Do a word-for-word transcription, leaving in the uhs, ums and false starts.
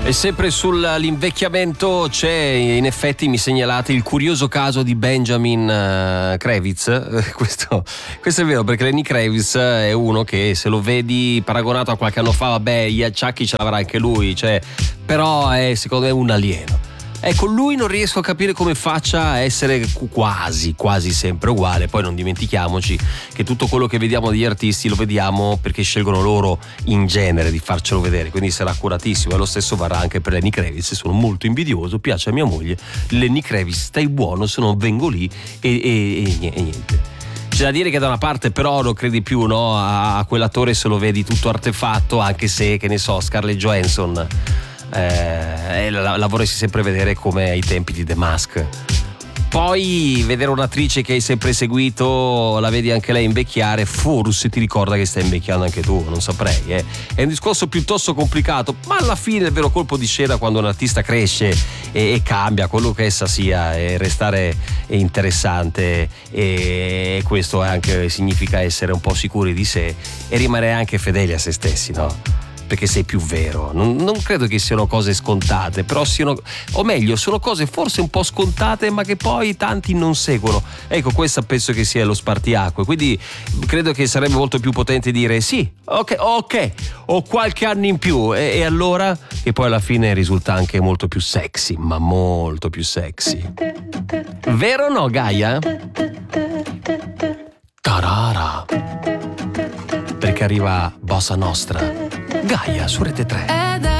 E sempre sull'invecchiamento c'è, in effetti mi segnalate il curioso caso di Benjamin uh, Kravitz. questo, questo è vero, perché Lenny Kravitz è uno che, se lo vedi paragonato a qualche anno fa, vabbè, gli acciacchi ce l'avrà anche lui, cioè, però è secondo me un alieno. Ecco, lui non riesco a capire come faccia a essere quasi, quasi sempre uguale. Poi non dimentichiamoci che tutto quello che vediamo degli artisti lo vediamo perché scelgono loro in genere di farcelo vedere, quindi sarà accuratissimo. E lo stesso varrà anche per Lenny Kravitz. Sono molto invidioso, piace a mia moglie Lenny Kravitz, stai buono, se no vengo lì e, e, e niente. C'è da dire che da una parte però non credi più, no, a, a quell'attore se lo vedi tutto artefatto, anche se, che ne so, Scarlett Johansson Eh, la, la vorresti sempre vedere come ai tempi di The Mask. Poi vedere un'attrice che hai sempre seguito, la vedi anche lei invecchiare, forse ti ricorda che stai invecchiando anche tu, non saprei, eh. È un discorso piuttosto complicato, ma alla fine il vero colpo di scena quando un artista cresce e, e cambia, quello che essa sia, e restare interessante, e questo anche significa essere un po' sicuri di sé e rimanere anche fedeli a se stessi, no? Perché sei più vero. Non, non credo che siano cose scontate, però siano, o meglio, sono cose forse un po' scontate ma che poi tanti non seguono. Ecco, questo penso che sia lo spartiacque, quindi credo che sarebbe molto più potente dire sì, ok, ok, ho qualche anno in più e, e allora, che poi alla fine risulta anche molto più sexy, ma molto più sexy. Vero o no, Gaia? Tarara. Perché arriva Bossa Nostra, Gaia su Rete tre.